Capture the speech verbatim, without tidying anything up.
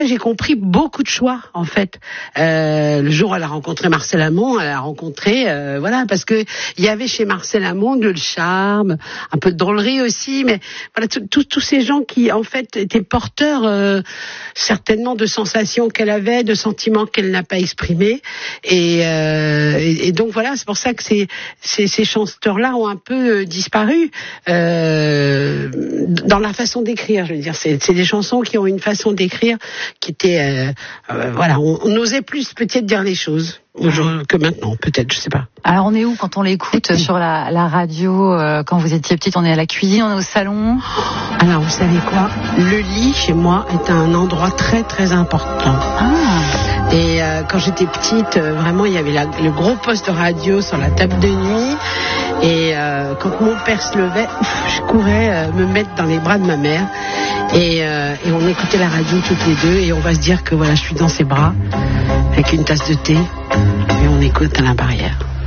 J'ai compris beaucoup de choix en fait. Euh, le jour où elle a rencontré Marcel Amont, elle a rencontré, euh, voilà, parce que il y avait chez Marcel Amont le charme, un peu de drôlerie aussi, mais voilà, tous ces gens qui en fait étaient porteurs euh, certainement de sensations qu'elle avait, de sentiments qu'elle n'a pas exprimés, et, euh, et, et donc voilà, c'est pour ça que ces ces, ces chanteurs-là ont un peu disparu euh, dans la façon d'écrire. Je veux dire, c'est, c'est des chansons qui ont une façon d'écrire qui était, euh, euh, voilà, on, on osait plus peut-être dire les choses que maintenant, peut-être, je sais pas. Alors on est où quand on l'écoute sur la, la radio euh, quand vous étiez petite? On est à la cuisine, on est au salon? Alors vous savez quoi? Le lit chez moi est un endroit très très important. Ah. Et euh, quand j'étais petite, euh, vraiment il y avait la, le gros poste de radio sur la table de nuit. Et euh, quand mon père se levait, ouf, je courais euh, me mettre dans les bras de ma mère. Et, euh, et on écoutait la radio toutes les deux et on va se dire que voilà, je suis dans ses bras avec une tasse de thé et on écoute à la barrière.